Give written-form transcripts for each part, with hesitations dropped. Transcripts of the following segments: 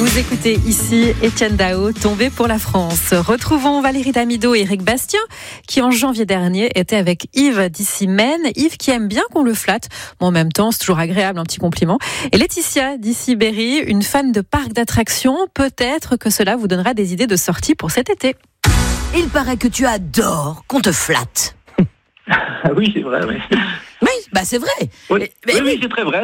Vous écoutez ici Etienne Dao, Tombé pour la France. Retrouvons Valérie Damido et Eric Bastien, qui en janvier dernier étaient avec Yves d'ici Maine. Yves qui aime bien qu'on le flatte, mais en même temps c'est toujours agréable, un petit compliment. Et Laetitia d'ici Berry, une fan de parcs d'attractions. Peut-être que cela vous donnera des idées de sortie pour cet été. Il paraît que tu adores qu'on te flatte. Oui, c'est vrai, oui. Oui, bah c'est vrai. Oui, oui, c'est très vrai.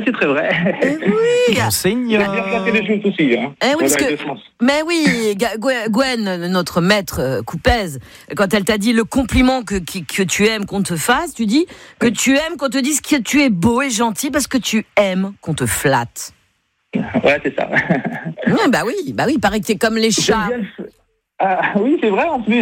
Oui. Il a bien placé les choses aussi. Hein, oui, mais oui, Gwen, notre maître Coupez, quand elle t'a dit le compliment que tu aimes qu'on te fasse, tu dis que tu aimes qu'on te dise que tu es beau et gentil parce que tu aimes qu'on te flatte. Ouais, c'est ça. Bah oui, il paraît que t'es comme les chats. Oui, c'est vrai en plus.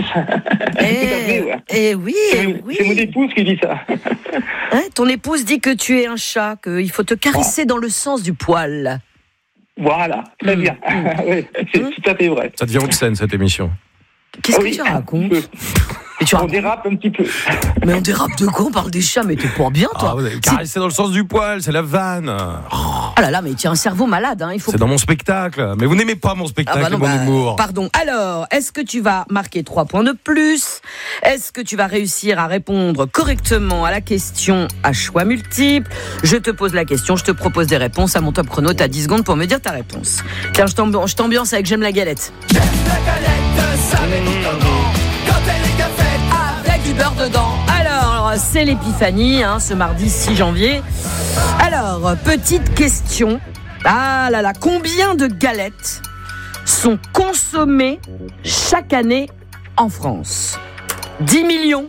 Et oui. C'est mon épouse qui dit ça. Hein, ton épouse dit que tu es un chat, qu'il faut te caresser dans le sens du poil. Voilà, très bien. Oui, c'est tout à fait vrai. Ça devient obscène cette émission. Qu'est-ce que tu racontes? On dérape un petit peu. Mais on dérape de quoi? On parle des chats, mais t'es pour bien, toi. Vous avez caressé dans le sens du poil, c'est la vanne. Ah là là, mais tu as un cerveau malade. Hein. C'est dans mon spectacle. Mais vous n'aimez pas mon spectacle, mon humour. Pardon. Alors, est-ce que tu vas marquer 3 points de plus? Est-ce que tu vas réussir à répondre correctement à la question à choix multiples? Je te pose la question, je te propose des réponses. À mon top chrono, t'as 10 secondes pour me dire ta réponse. Tiens, je t'ambiance avec J'aime la galette. J'aime la galette, ça met tout en grand. Quand elle est bien faite, avec du beurre dedans. Alors, c'est l'épiphanie, ce mardi 6 janvier. Alors, petite question. Ah là là, combien de galettes sont consommées chaque année en France? 10 millions,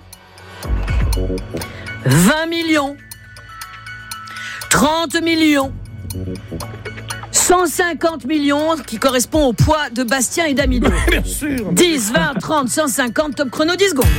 20 millions, 30 millions, 150 millions, qui correspond au poids de Bastien et d'Amido. Bien sûr. 10, 20, 30, 150, top chrono, 10 secondes.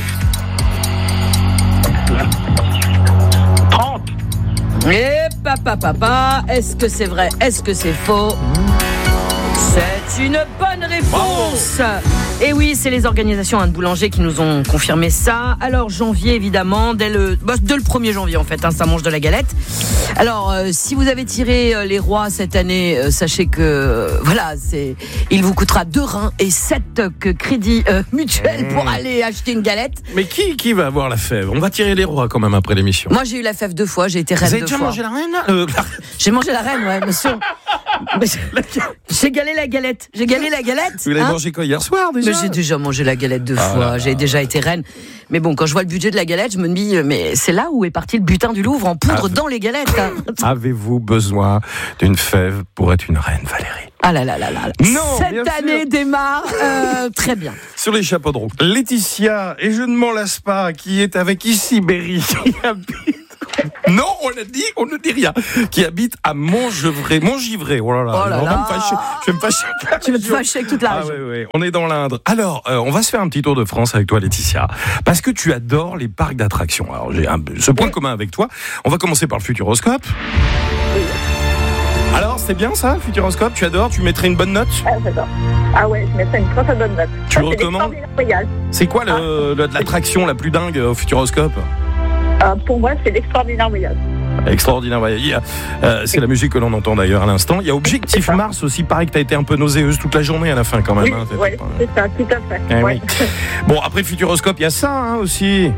30. Et papa, est-ce que c'est vrai? Est-ce que c'est faux? C'est une bonne réponse. Et oui, c'est les organisations de boulangers qui nous ont confirmé ça. Alors, janvier, évidemment, dès le 1er janvier, en fait, ça mange de la galette. Alors, si vous avez tiré les rois cette année, sachez que, il vous coûtera 2 reins et 7 crédits mutuels pour aller acheter une galette. Mais qui va avoir la fève? On va tirer les rois quand même après l'émission. Moi, j'ai eu la fève 2 fois, j'ai été reine 2 fois. Vous avez déjà mangé la reine? J'ai mangé la reine, ouais, monsieur. J'ai galé la galette. Vous l'avez mangé quoi, hier soir déjà? Mais j'ai déjà mangé la galette 2 fois. J'ai déjà été reine. Mais bon, quand je vois le budget de la galette, je me dis, mais c'est là où est parti le butin du Louvre en poudre dans les galettes. Avez-vous besoin d'une fève pour être une reine, Valérie? Ah là là là là. Non, cette année démarre très bien. Sur les chapeaux de roue, Laetitia, et je ne m'en lasse pas, qui est avec ici Berry, qui habite... Non, on ne dit rien. Qui habite à Montgivray. Oh là là, je vais me fâcher. Tu vas te fâcher avec toute la région. Oui, on est dans l'Indre. Alors, on va se faire un petit tour de France avec toi, Laetitia, parce que tu adores les parcs d'attractions. Alors, j'ai ce point commun avec toi. On va commencer par le Futuroscope. Alors, c'est bien ça, le Futuroscope? Tu adores? Tu mettrais une bonne note? J'adore. Ah ouais, je mettrais une très bonne note. Tu le recommandes? C'est quoi l'attraction la plus dingue au Futuroscope? Pour moi, c'est l'Extraordinaire Voyage. Extraordinaire Voyage. C'est la musique que l'on entend d'ailleurs à l'instant. Il y a Objectif Mars aussi. Pareil que tu as été un peu nauséeuse toute la journée à la fin quand même. Oui, c'est ça, tout à fait. Oui. Bon, après Futuroscope, il y a ça aussi.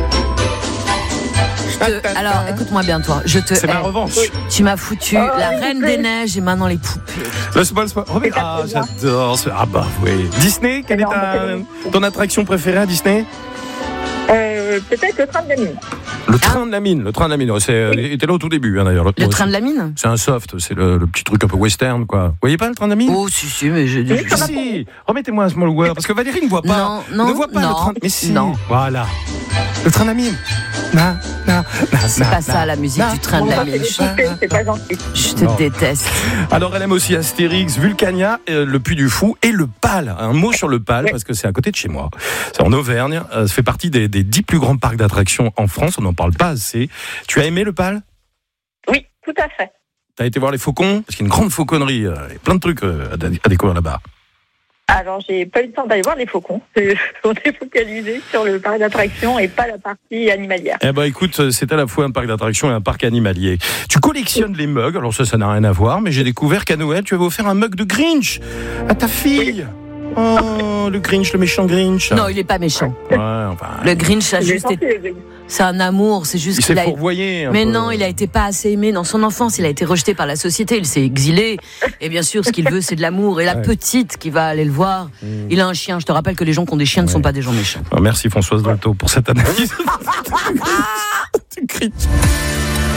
Alors, écoute-moi bien, toi. C'est ma revanche. Tu m'as foutu la Reine des Neiges et maintenant les poupées. J'adore. Ah bah oui. Disney, quelle est ton attraction préférée à Disney? Peut-être le train de la mine. Le train de la mine, était là au tout début d'ailleurs. Le train de la mine? C'est un soft, c'est le petit truc un peu western quoi. Vous voyez pas le train de la mine? Oh si, mais j'ai dit. Si, remettez-moi un small world parce que Valérie ne voit pas. Non, ne voit pas le train. Mais si. Non. Voilà. Le train de la mine. C'est pas ça la musique du train de la mine. C'est pas gentil. Je te déteste. Alors elle aime aussi Astérix, Vulcania, le Puy du Fou et le PAL. Un mot sur le PAL parce que c'est à côté de chez moi. C'est en Auvergne. Ça fait partie des 10 plus grands parcs d'attractions en France. On n'en parle pas assez. Tu as aimé le PAL? Oui, tout à fait. T'as été voir les faucons? Parce qu'il y a une grande fauconnerie. Il y a plein de trucs à découvrir là-bas. Alors, j'ai pas eu le temps d'aller voir les faucons. On est focalisé sur le parc d'attractions et pas la partie animalière. Eh ben, écoute, c'est à la fois un parc d'attractions et un parc animalier. Tu collectionnes les mugs, alors ça n'a rien à voir, mais j'ai découvert qu'à Noël, tu avais offert un mug de Grinch à ta fille. Oh, le Grinch, le méchant Grinch. Non, il est pas méchant. Ouais, enfin. Le Grinch a juste c'est un amour, c'est juste il qu'il s'est a... fourvoyé. Mais peu. non, il a été pas assez aimé dans son enfance, il a été rejeté par la société, il s'est exilé. Et bien sûr, ce qu'il veut, c'est de l'amour. Et la petite qui va aller le voir, il a un chien. Je te rappelle que les gens qui ont des chiens ne sont pas des gens méchants. Merci Françoise Dolto pour cette analyse.